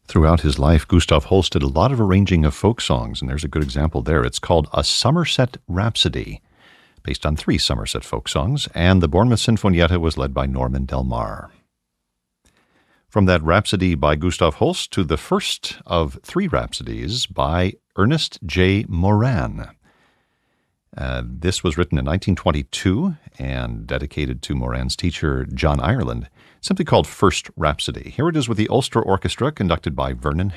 Throughout his life, Gustav Holst did a lot of arranging of folk songs, and there's a good example there. It's called A Somerset Rhapsody, based on 3 Somerset folk songs, and the Bournemouth Sinfonietta was led by Norman Del Mar. From that Rhapsody by Gustav Holst to the first of 3 Rhapsodies by Ernest J. Moran. This was written in 1922 and dedicated to Moran's teacher, John Ireland, simply called First Rhapsody. Here it is with the Ulster Orchestra, conducted by Vernon